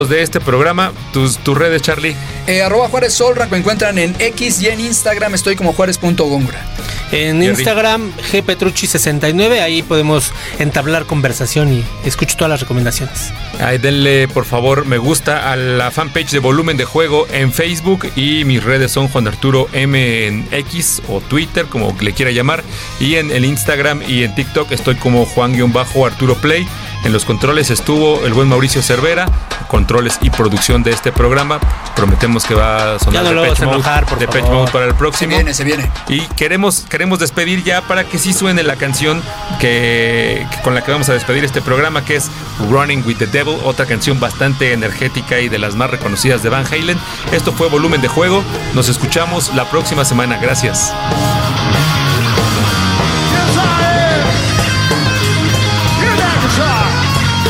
de este programa. Tus redes, Charlie. @Juárez Solrak, me encuentran en X, y en Instagram estoy como Juárez.Góngora. En Instagram, gpetrucci69, ahí podemos entablar conversación y escucho todas las recomendaciones. Ahí denle, por favor, me gusta a la fanpage de Volumen de Juego en Facebook, y mis redes son Juan Arturo M en X o Twitter, como le quiera llamar, y en el Instagram y en TikTok estoy como Juan-Arturo Play. En los controles estuvo el buen Mauricio Cervera, controles y producción de este programa. Prometemos que va a sonar Depeche Mode para el próximo. Se viene. Y queremos despedir ya para que sí suene la canción con la que vamos a despedir este programa, que es Running with the Devil, otra canción bastante energética y de las más reconocidas de Van Halen. Esto fue Volumen de Juego. Nos escuchamos la próxima semana. Gracias.